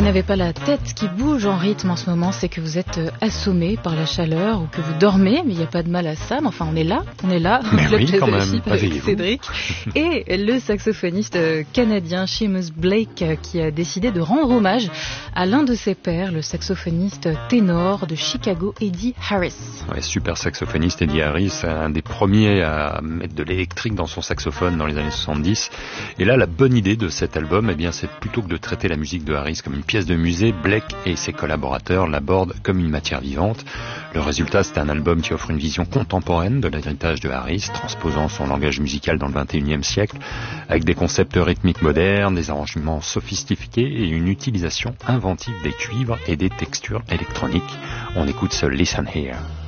n'avez pas la tête qui bouge en rythme en ce moment, c'est que vous êtes assommé par la chaleur ou que vous dormez, mais il n'y a pas de mal à ça. Mais enfin, on est là. Mais oui, quand même, avec Cédric. Et le saxophoniste canadien Seamus Blake qui a décidé de rendre hommage à l'un de ses pairs, le saxophoniste ténor de Chicago, Eddie Harris. Ouais, super saxophoniste Eddie Harris, un des premiers à mettre de l'électrique dans son saxophone dans les années 70. Et là, la bonne idée de cet album, eh bien, c'est plutôt que de traiter la musique de Harris comme une pièce de musée, Blake et ses collaborateurs l'abordent comme une matière vivante. Le résultat, c'est un album qui offre une vision contemporaine de l'héritage de Harris, transposant son langage musical dans le XXIe siècle, avec des concepts rythmiques modernes, des arrangements sophistiqués et une utilisation inventive des cuivres et des textures électroniques. On écoute ce Listen Here.